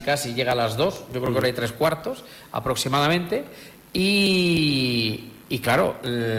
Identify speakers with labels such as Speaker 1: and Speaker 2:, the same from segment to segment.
Speaker 1: casi llega a las 2, yo creo que ahora hay 3/4 aproximadamente, y claro,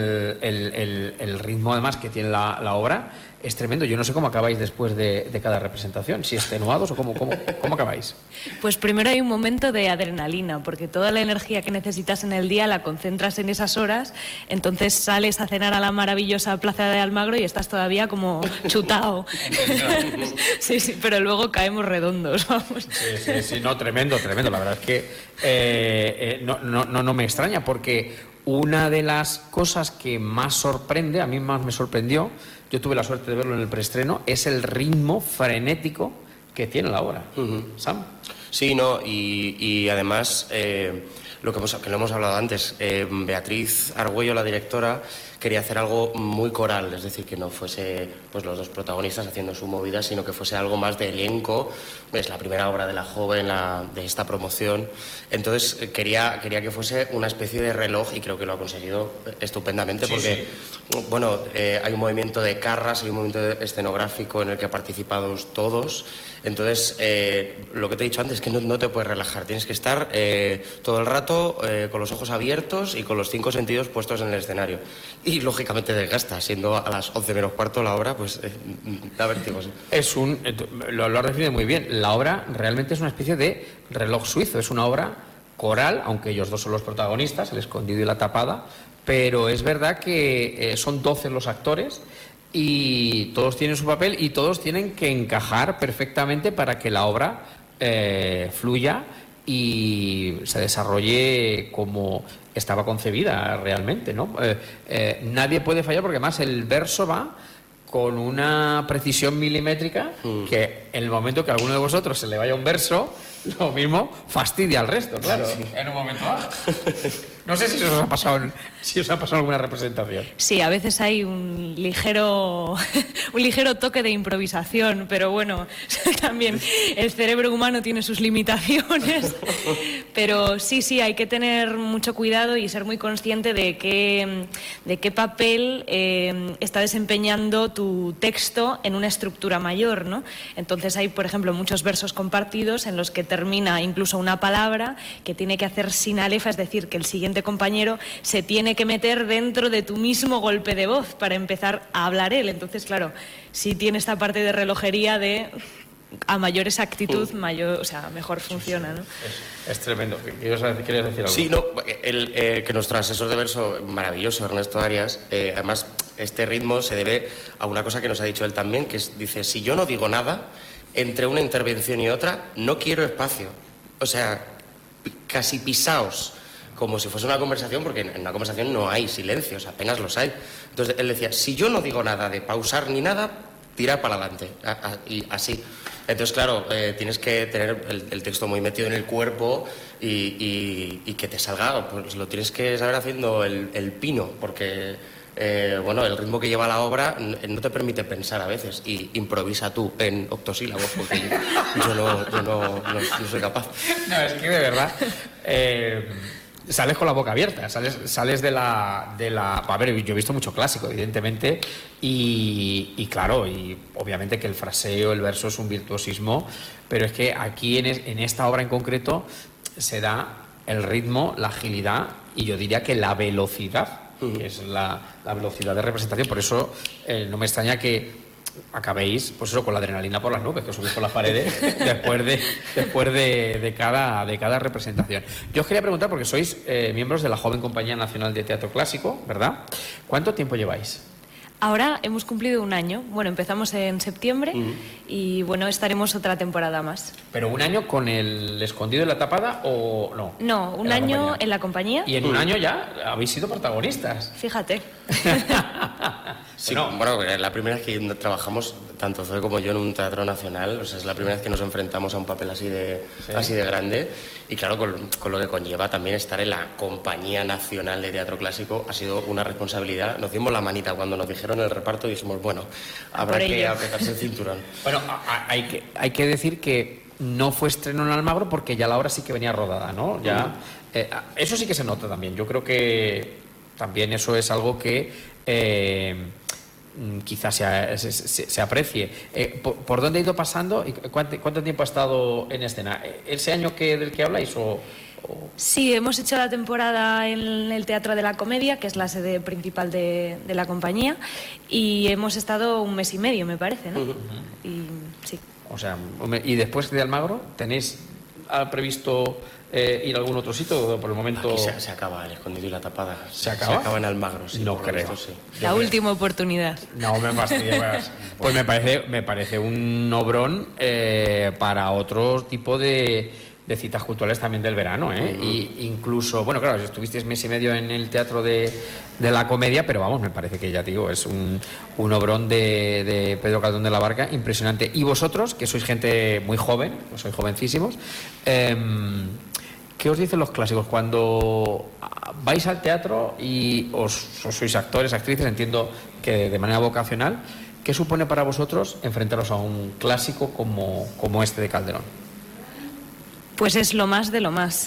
Speaker 1: el ritmo además que tiene la obra es tremendo. Yo no sé cómo acabáis después de cada representación, si extenuados o cómo acabáis.
Speaker 2: Pues primero hay un momento de adrenalina, porque toda la energía que necesitas en el día la concentras en esas horas, entonces sales a cenar a la maravillosa Plaza de Almagro y estás todavía como chutao. Sí, pero luego caemos redondos, vamos.
Speaker 1: Sí, no, tremendo. La verdad es que no me extraña, porque una de las cosas que más sorprende, a mí más me sorprendió, yo tuve la suerte de verlo en el preestreno, es el ritmo frenético que tiene la obra. Sam.
Speaker 3: Sí, no, y además, que lo hemos hablado antes, Beatriz Argüello, la directora, quería hacer algo muy coral, es decir, que no fuese pues los dos protagonistas haciendo su movida, sino que fuese algo más de elenco. Es la primera obra de la joven, de esta promoción. Entonces quería que fuese una especie de reloj, y creo que lo ha conseguido estupendamente, porque bueno, hay un movimiento de carras, hay un movimiento escenográfico en el que participado todos. Entonces, lo que te he dicho antes es que no te puedes relajar, tienes que estar todo el rato con los ojos abiertos y con los 5 sentidos puestos en el escenario. Y lógicamente desgasta, siendo a las 11 menos cuarto la obra, pues da vértigo.
Speaker 1: Lo has definido muy bien. La obra realmente es una especie de reloj suizo, es una obra coral, aunque ellos dos son los protagonistas, el escondido y la tapada, pero es verdad que son 12 los actores y todos tienen su papel y todos tienen que encajar perfectamente para que la obra fluya y se desarrolle como estaba concebida realmente, ¿no? Nadie puede fallar, porque además el verso va con una precisión milimétrica que en el momento que a alguno de vosotros se le vaya un verso, lo mismo fastidia al resto, claro, en un momento dado. No sé si os ha pasado alguna representación.
Speaker 2: Sí, a veces hay un ligero toque de improvisación, pero bueno, también el cerebro humano tiene sus limitaciones. Pero sí, hay que tener mucho cuidado y ser muy consciente de qué papel está desempeñando tu texto en una estructura mayor, ¿no? Entonces hay, por ejemplo, muchos versos compartidos en los que termina incluso una palabra que tiene que hacer sinalefa, es decir, que el siguiente compañero se tiene que meter dentro de tu mismo golpe de voz para empezar a hablar él. Entonces, claro, sí tiene esta parte de relojería de a mayor exactitud, mejor funciona, ¿no?
Speaker 1: Es tremendo. ¿Quieres decir algo?
Speaker 3: Sí, que nuestro asesor de verso maravilloso, Ernesto Arias, además este ritmo se debe a una cosa que nos ha dicho él también, que dice, si yo no digo nada, entre una intervención y otra, no quiero espacio. O sea, casi pisaos, como si fuese una conversación, porque en una conversación no hay silencios, apenas los hay. Entonces él decía, si yo no digo nada de pausar ni nada, tira para adelante, y así. Entonces, claro, tienes que tener el texto muy metido en el cuerpo y que te salga, pues lo tienes que saber haciendo el pino, porque el ritmo que lleva la obra no te permite pensar a veces, y improvisa tú en octosílabos, porque yo no soy capaz.
Speaker 1: No, es que de verdad sales con la boca abierta, sales de la... A ver, yo he visto mucho clásico, evidentemente, y claro, y obviamente que el fraseo, el verso es un virtuosismo, pero es que aquí en esta obra en concreto se da el ritmo, la agilidad y yo diría que la velocidad, que es la velocidad de representación. Por eso no me extraña que acabéis, pues eso, con la adrenalina por las nubes, que os subís por las paredes después de cada representación. Yo os quería preguntar, porque sois miembros de la joven Compañía Nacional de Teatro Clásico, ¿verdad? ¿Cuánto tiempo lleváis?
Speaker 2: Ahora hemos cumplido un año. Bueno, empezamos en septiembre y bueno, estaremos otra temporada más.
Speaker 1: ¿Pero un año con el escondido y la tapada o no?
Speaker 2: No, un año en la compañía.
Speaker 1: Y en un año ya habéis sido protagonistas.
Speaker 2: Fíjate.
Speaker 3: Sí, bueno, la primera vez que trabajamos, tanto Zoe como yo, en un teatro nacional, o sea, es la primera vez que nos enfrentamos a un papel así de grande, y claro, con lo que conlleva también estar en la Compañía Nacional de Teatro Clásico, ha sido una responsabilidad. Nos dimos la manita cuando nos dijeron el reparto y dijimos, bueno, habrá que apretarse el cinturón.
Speaker 1: Bueno, hay que decir que no fue estreno en Almagro porque ya la obra sí que venía rodada, ¿no? Ya, eso sí que se nota también. Yo creo que también eso es algo que quizás se aprecie. ¿Por dónde ha ido pasando y cuánto tiempo ha estado en escena? ¿Ese año del que habláis o...?
Speaker 2: Sí, hemos hecho la temporada en el Teatro de la Comedia, que es la sede principal de la compañía, y hemos estado 1 mes y medio, me parece, ¿no? Y, sí.
Speaker 1: O sea, y después de Almagro, ¿tenéis previsto ir a algún otro sitio? Por el momento...
Speaker 3: Aquí se acaba El Escondido y la Tapada.
Speaker 1: ¿Se acaba?
Speaker 3: Se acaba en Almagro, sí.
Speaker 1: No creo.
Speaker 3: Visto, sí.
Speaker 2: La última oportunidad.
Speaker 1: No me fastidies. Pues me parece un obrón para otro tipo de citas culturales también del verano, ¿eh? Y incluso, bueno, claro, estuvisteis 1 mes y medio en el Teatro de la Comedia, pero vamos, me parece que ya digo, es un obrón de Pedro Caldón de la Barca impresionante. Y vosotros, que sois gente muy joven, sois jovencísimos, ¿qué os dicen los clásicos cuando vais al teatro y sois actores, actrices, entiendo que de manera vocacional? ¿Qué supone para vosotros enfrentaros a un clásico como este de Calderón?
Speaker 2: Pues es lo más de lo más.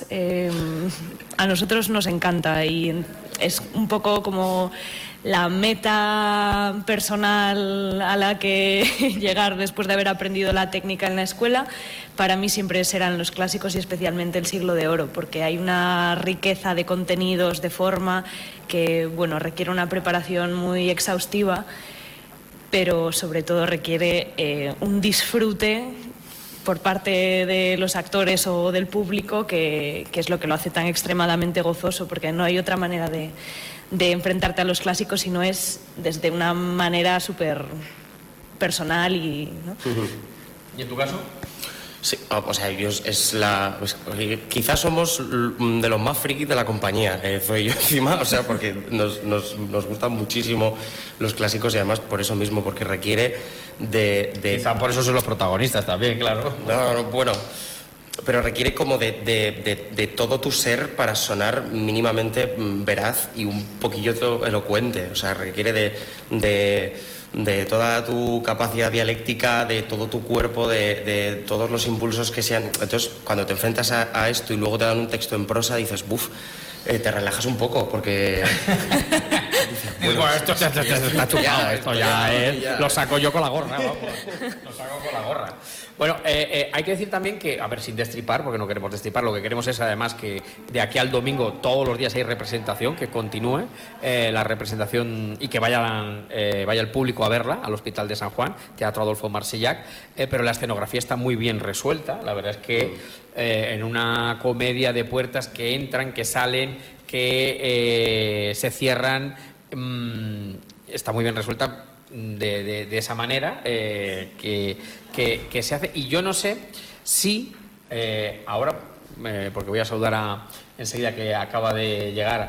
Speaker 2: A nosotros nos encanta y es un poco como la meta personal a la que llegar después de haber aprendido la técnica en la escuela. Para mí siempre serán los clásicos y especialmente el Siglo de Oro, porque hay una riqueza de contenidos, de forma, que bueno, requiere una preparación muy exhaustiva, pero sobre todo requiere un disfrute por parte de los actores o del público, que es lo que lo hace tan extremadamente gozoso, porque no hay otra manera de enfrentarte a los clásicos si no es desde una manera súper personal ¿no?
Speaker 1: ¿Y en tu caso?
Speaker 3: Sí, o sea, quizás somos de los más frikis de la compañía, soy yo encima, o sea, porque nos gustan muchísimo los clásicos y además por eso mismo, porque requiere
Speaker 1: Quizá por eso son los protagonistas también, claro.
Speaker 3: No, bueno, pero requiere como de todo tu ser para sonar mínimamente veraz y un poquillo elocuente, o sea, requiere de toda tu capacidad dialéctica, de todo tu cuerpo, de todos los impulsos que sean. Entonces, cuando te enfrentas a esto y luego te dan un texto en prosa, dices, buf, te relajas un poco, porque...
Speaker 1: Bueno, esto ya está chupado, esto ya es... Lo saco yo con la gorra, vamos. Lo saco con la gorra. Bueno, hay que decir también que, a ver, sin destripar, porque no queremos destripar, lo que queremos es además que de aquí al domingo todos los días hay representación, que continúe la representación y que vaya el público a verla al Hospital de San Juan, Teatro Adolfo Marsillac, pero la escenografía está muy bien resuelta. La verdad es que en una comedia de puertas que entran, que salen, que se cierran, está muy bien resuelta de esa manera que se hace. Y yo no sé si ahora, porque voy a saludar enseguida, que acaba de llegar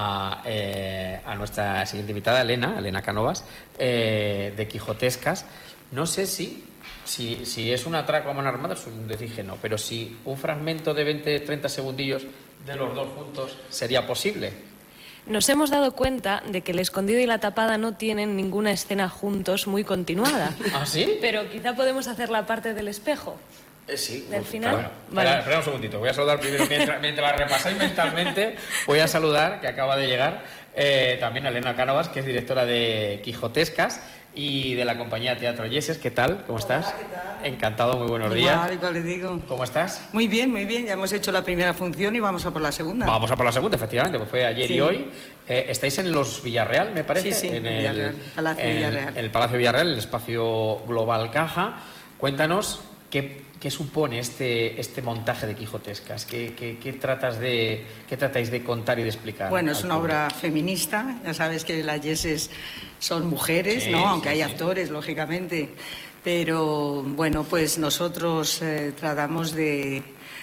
Speaker 1: a nuestra siguiente invitada, Elena Cánovas, de Quijotescas. No sé si es un atraco a mano armada, es un decir no, pero si un fragmento de 20-30 segundillos de los dos juntos sería posible.
Speaker 2: Nos hemos dado cuenta de que El Escondido y la Tapada no tienen ninguna escena juntos muy continuada.
Speaker 1: ¿Ah, sí?
Speaker 2: Pero quizá podemos hacer la parte del espejo.
Speaker 1: Sí.
Speaker 2: ¿Del final?
Speaker 1: Bueno,
Speaker 2: vale.
Speaker 1: Espera un segundito. Voy a saludar primero, mientras la repasáis mentalmente, voy a saludar, que acaba de llegar, también a Elena Cánovas, que es directora de Quijotescas y de la compañía Teatro Yeses. ¿Qué tal? ¿Cómo estás?
Speaker 4: Hola, ¿qué tal?
Speaker 1: Encantado, muy buenos días.
Speaker 4: Igual le digo.
Speaker 1: ¿Cómo estás?
Speaker 4: Muy bien, muy bien. Ya hemos hecho la primera función y vamos a por la segunda.
Speaker 1: Vamos a por la segunda, efectivamente, pues fue ayer y hoy. Estáis en los Villarreal, me parece.
Speaker 4: Sí,
Speaker 1: en
Speaker 4: Villarreal, Palacio Villarreal.
Speaker 1: En el Palacio Villarreal, el espacio Global Caja. Cuéntanos qué supone este montaje de Quijotescas. ¿Qué tratáis de contar y de explicar?
Speaker 4: Bueno, es una obra feminista. Ya sabes que las Yeses son mujeres,
Speaker 1: sí,
Speaker 4: ¿no? Aunque
Speaker 1: sí,
Speaker 4: hay actores, lógicamente. Pero, bueno, pues nosotros tratamos de...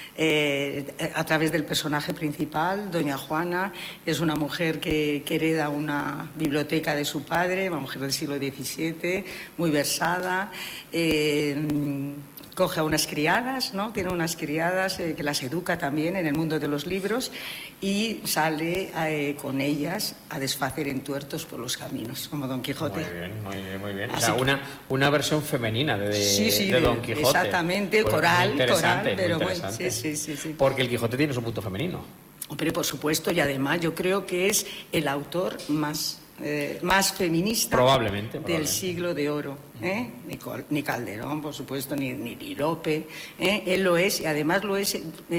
Speaker 4: a través del personaje principal, doña Juana, es una mujer que hereda una biblioteca de su padre, una mujer del siglo XVII, muy versada, coge a unas criadas, ¿no? Tiene unas criadas que las educa también en el mundo de los libros y sale con ellas a desfacer entuertos por los caminos, como Don Quijote.
Speaker 1: Muy bien. O sea, una versión femenina de Don Quijote.
Speaker 4: Exactamente,
Speaker 1: pues
Speaker 4: coral, pero
Speaker 1: muy
Speaker 4: bueno, sí.
Speaker 1: Porque el Quijote tiene su punto femenino.
Speaker 4: Pero por supuesto, y además yo creo que es el autor más más feminista
Speaker 1: probablemente.
Speaker 4: del siglo de oro. Ni Calderón, por supuesto, ni Lope. Él lo es, y además lo es